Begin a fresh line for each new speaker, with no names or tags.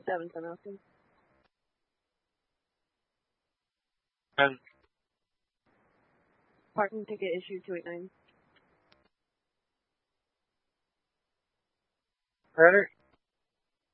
7 Sun Austin. Parking ticket issue 289.
Predator,